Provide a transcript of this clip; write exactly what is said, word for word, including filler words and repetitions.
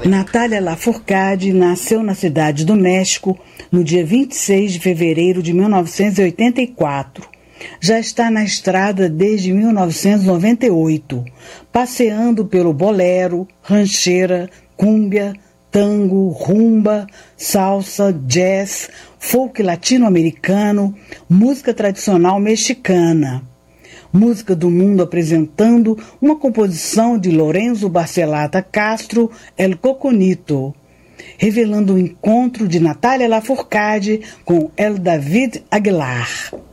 Natália Lafourcade nasceu na cidade do México no dia vinte e seis de fevereiro de mil novecentos e oitenta e quatro. Já está na estrada desde mil novecentos e noventa e oito, passeando pelo bolero, rancheira, cúmbia, tango, rumba, salsa, jazz, folk latino-americano, música tradicional mexicana. Música do Mundo apresentando uma composição de Lorenzo Barcelata Castro, El Coconito, revelando o encontro de Natália Lafourcade com El David Aguilar.